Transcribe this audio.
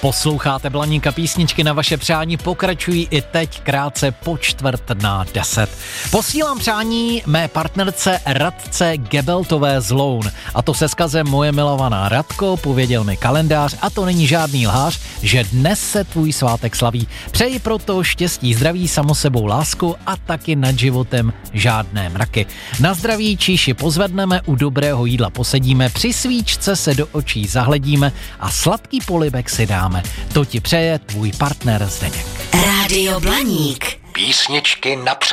Posloucháte Blaníka, písničky na vaše přání pokračují i teď krátce po 9:45. Posílám přání mé partnerce Radce Gebeltové z Loun. A to se vzkazem: moje milovaná Radko, pověděl mi kalendář a to není žádný lhář, že dnes se tvůj svátek slaví. Přeji proto štěstí, zdraví, samosebou lásku a taky nad životem žádné mraky. Na zdraví číši pozvedneme, u dobrého jídla posedíme, při svíčce se do očí zahledíme a sladký polibek si dáme. To ti přeje tvůj partner Zdeněk. Rádio Blaník. Písničky na